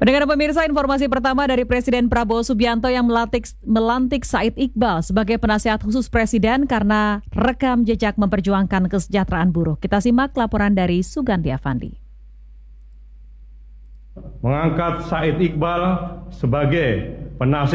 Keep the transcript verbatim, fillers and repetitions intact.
Pendengar pemirsa, informasi pertama dari Presiden Prabowo Subianto yang melantik, melantik Said Iqbal sebagai penasihat khusus Presiden karena rekam jejak memperjuangkan kesejahteraan buruh. Kita simak laporan dari Sugandi Avandi. Mengangkat Said Iqbal sebagai penasihat